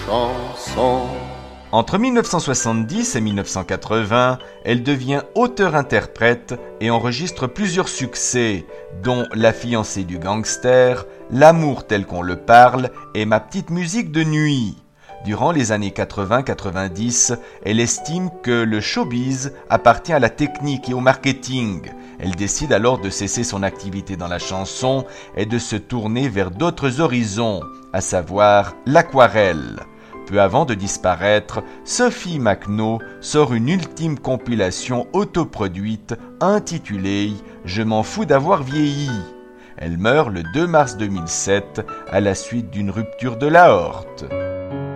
chanson. Entre 1970 et 1980, elle devient auteure-interprète et enregistre plusieurs succès, dont La fiancée du gangster, L'amour tel qu'on le parle et Ma petite musique de nuit. Durant les années 80-90, elle estime que le showbiz appartient à la technique et au marketing. Elle décide alors de cesser son activité dans la chanson et de se tourner vers d'autres horizons, à savoir l'aquarelle. Peu avant de disparaître, Sophie McNo sort une ultime compilation autoproduite intitulée « Je m'en fous d'avoir vieilli ». Elle meurt le 2 mars 2007 à la suite d'une rupture de l'aorte.